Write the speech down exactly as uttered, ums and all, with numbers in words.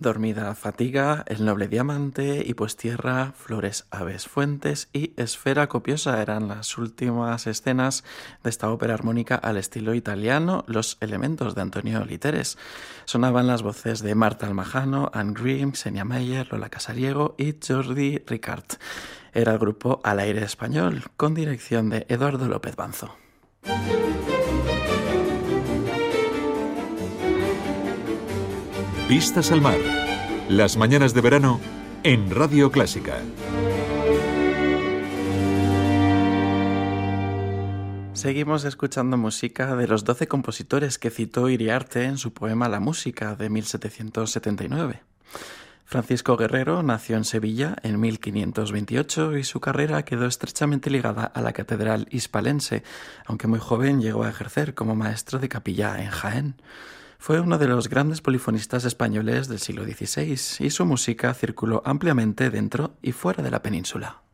Dormida fatiga, el noble diamante y pues tierra, flores, aves, fuentes y esfera copiosa eran las últimas escenas de esta ópera armónica al estilo italiano, Los elementos de Antonio Literes. Sonaban las voces de Marta Almajano, Anne Grimm, Xenia Meyer, Lola Casariego y Jordi Ricart. Era el grupo Al Aire Español, con dirección de Eduardo López Banzo. Vistas al mar. Las mañanas de verano en Radio Clásica. Seguimos escuchando música de los doce compositores que citó Iriarte en su poema La música de mil setecientos setenta y nueve. Francisco Guerrero nació en Sevilla en mil quinientos veintiocho y su carrera quedó estrechamente ligada a la catedral hispalense, aunque muy joven llegó a ejercer como maestro de capilla en Jaén. Fue uno de los grandes polifonistas españoles del siglo dieciséis y su música circuló ampliamente dentro y fuera de la península.